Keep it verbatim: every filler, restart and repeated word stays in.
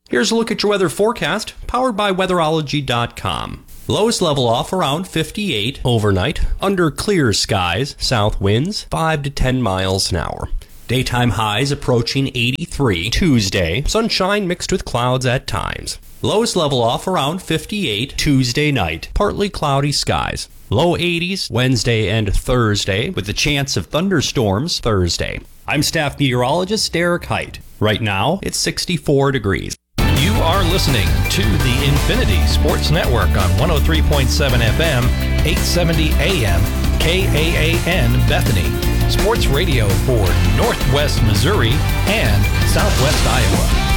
Here's a look at your weather forecast, powered by weatherology dot com. Lows level off around fifty-eight overnight, under clear skies, south winds five to ten miles an hour. Daytime highs approaching eighty-three Tuesday, sunshine mixed with clouds at times. Lows level off around fifty-eight Tuesday night, partly cloudy skies. Low eighties Wednesday and Thursday, with the chance of thunderstorms Thursday. I'm staff meteorologist Derek Height. Right now, it's sixty-four degrees. You are listening to the Infinity Sports Network on one oh three point seven F M, eight seventy A M, K A A N Bethany. Sports radio for Northwest Missouri and Southwest Iowa.